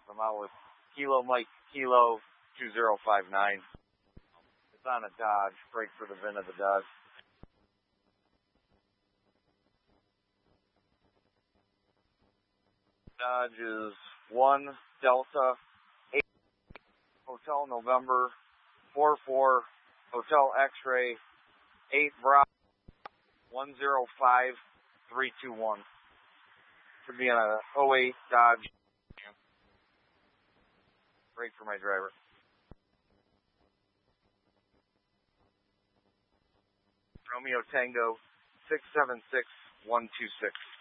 I'm out with Kilo Mike Kilo 2059. It's on a Dodge. Break for the VIN of the Dodge. Dodge is 1 Delta 8 Hotel November 44 Hotel X-ray 8 Bravo 105321. Should be on a 08 Dodge. Break for my driver. Romeo Tango 676126.